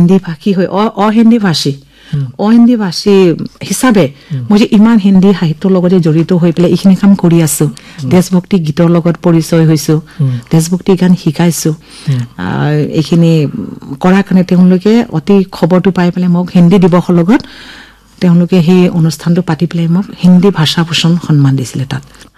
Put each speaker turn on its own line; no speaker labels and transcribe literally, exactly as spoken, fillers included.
হিন্দী ভাষী হৈ অহিন্দী ভাষী অহিন্দী ভাষী হিচাপে মই যে ইমান হিন্দী সাহিত্যৰ লগতে জড়িত হৈ পেলাই এইখিনি কাম কৰি আছো দেশভক্তি গীতৰ লগত পৰিচয় হৈছো দেশভক্তি গান শিকাইছো এইখিনি কৰাৰ কাৰণে তেওঁলোকে অতি খবৰটো পাই পেলাই মোক হিন্দী দিৱসৰ লগত তেওঁলোকে সেই অনুষ্ঠানটো পাতি পেলাই মোক হিন্দী ভাষা ভূষণ সন্মান দিছিলে তাত